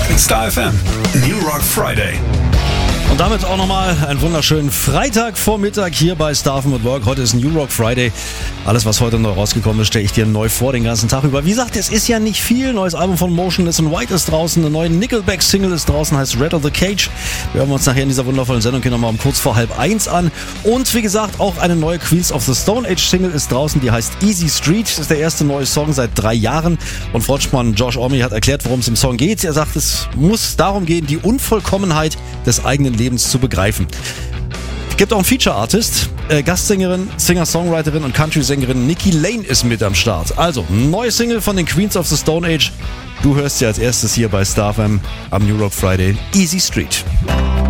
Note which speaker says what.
Speaker 1: Star FM, New Rock Friday.
Speaker 2: Und damit auch nochmal einen wunderschönen Freitagvormittag hier bei Star FM at Work. Heute ist New Rock Friday. Alles, was heute neu rausgekommen ist, stelle ich dir neu vor den ganzen Tag über. Wie gesagt, es ist ja nicht viel. Neues Album von Motionless in White ist draußen. Eine neue Nickelback-Single ist draußen, heißt Rattle the Cage. Wir hören uns nachher in dieser wundervollen Sendung hier nochmal um kurz vor 12:30 an. Und wie gesagt, auch eine neue Queens of the Stone Age Single ist draußen. Die heißt Easy Street. Das ist der erste neue Song seit 3 Jahren. Und Frontmann Josh Homme hat erklärt, worum es im Song geht. Er sagt, es muss darum gehen, die Unvollkommenheit des eigenen Lebens zu begreifen. Es gibt auch einen Feature-Artist, Gastsängerin, Singer-Songwriterin und Country-Sängerin Nikki Lane ist mit am Start. Also, neue Single von den Queens of the Stone Age. Du hörst sie als erstes hier bei Star FM am New Rock Friday, Easy Street.